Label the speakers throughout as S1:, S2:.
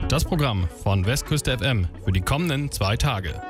S1: Das Programm von Westküste FM für die kommenden 2 Tage.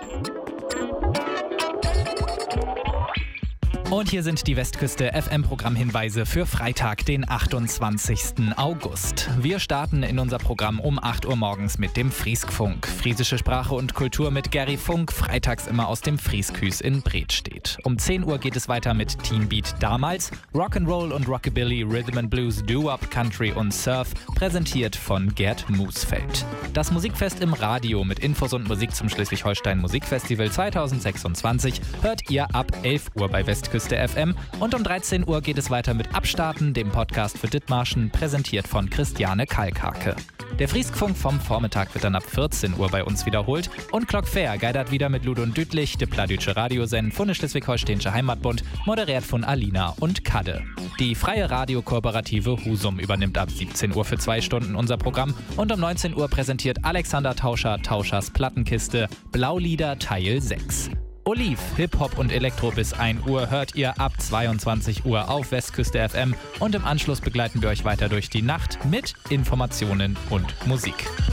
S2: Und hier sind die Westküste FM-Programmhinweise für Freitag, den 28. August. Wir starten in unser Programm um 8 Uhr morgens mit dem Frieskfunk. Friesische Sprache und Kultur mit Gary Funk, freitags immer aus dem Frieskhüs in Bredstedt. Um 10 Uhr geht es weiter mit Teambeat damals, Rock'n'Roll und Rockabilly, Rhythm and Blues, Doo-Wop, Country und Surf, präsentiert von Gerd Musfeld. Das Musikfest im Radio mit Infos und Musik zum Schleswig-Holstein Musikfestival 2026 hört ihr ab 11 Uhr bei Westküste FM und um 13 Uhr geht es weiter mit Abstarten, dem Podcast für Dithmarschen, präsentiert von Christiane Kalkhake. Der Frieskfunk vom Vormittag wird dann ab 14 Uhr bei uns wiederholt und Clock Fair geidert wieder mit Ludon Dütlich, de Pladütsche Radiosend von der Schleswig-Holsteinische Heimatbund, moderiert von Alina und Kadde. Die freie Radiokooperative Husum übernimmt ab 17 Uhr für 2 Stunden unser Programm und um 19 Uhr präsentiert Alexander Tauscher Tauschers Plattenkiste Blaulieder Teil 6. Oliv, Hip-Hop und Elektro bis 1 Uhr hört ihr ab 22 Uhr auf Westküste FM und im Anschluss begleiten wir euch weiter durch die Nacht mit Informationen und Musik.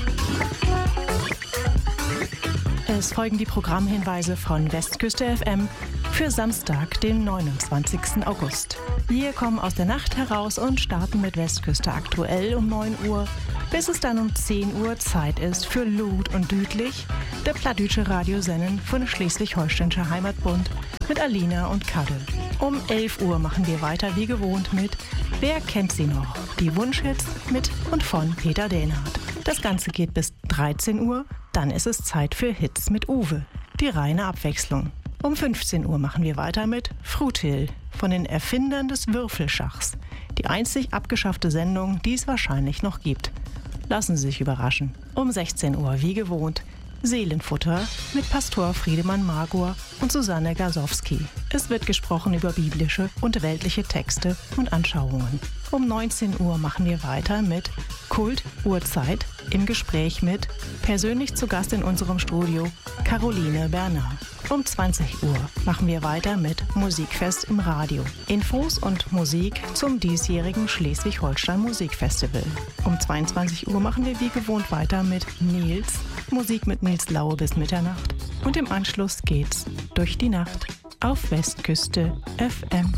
S3: Es folgen die Programmhinweise von Westküste FM für Samstag, den 29. August. Wir kommen aus der Nacht heraus und starten mit Westküste aktuell um 9 Uhr, bis es dann um 10 Uhr Zeit ist für Lud und Dütlich, der Pladütsche Radiosendung von der Schleswig-Holsteinische Heimatbund mit Alina und Kadde. Um 11 Uhr machen wir weiter wie gewohnt mit Wer kennt sie noch? Die Wunschhits mit und von Peter Dähnhardt. Das Ganze geht bis 13 Uhr, dann ist es Zeit für Hits mit Uwe. Die reine Abwechslung. Um 15 Uhr machen wir weiter mit Frutil von den Erfindern des Würfelschachs. Die einzig abgeschaffte Sendung, die es wahrscheinlich noch gibt. Lassen Sie sich überraschen. Um 16 Uhr wie gewohnt Seelenfutter mit Pastor Friedemann Magor und Susanne Gasowski. Es wird gesprochen über biblische und weltliche Texte und Anschauungen. Um 19 Uhr machen wir weiter mit Kult Uhrzeit im Gespräch mit, persönlich zu Gast in unserem Studio, Caroline Bernard. Um 20 Uhr machen wir weiter mit Musikfest im Radio. Infos und Musik zum diesjährigen Schleswig-Holstein Musikfestival. Um 22 Uhr machen wir wie gewohnt weiter mit Nils, Musik mit Nils Laue bis Mitternacht. Und im Anschluss geht's durch die Nacht auf Westküste FM.